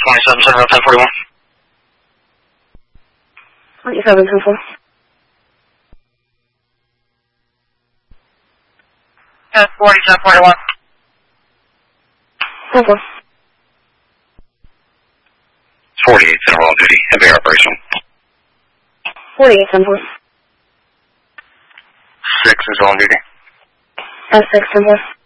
27, 1041. 27, 10-4. Yeah, 40, 1041. 10-4. 48, Central on duty, heavy operation. 48, 10-4. 6 is on duty. 6, 10-4.